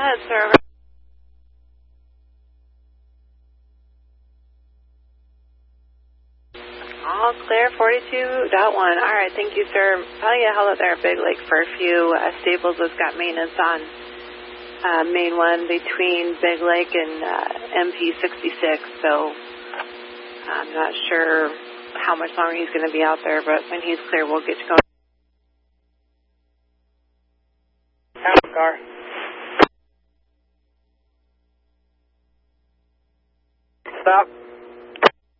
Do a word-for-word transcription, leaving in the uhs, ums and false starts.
ahead, sir. All clear, forty-two point one. All right, thank you, sir. Probably get held up there at Big Lake for a few. Uh, Staples has got maintenance on uh, main one between Big Lake and uh, M P sixty-six, so I'm not sure how much longer he's going to be out there, but when he's clear, we'll get you going. Car. Stop.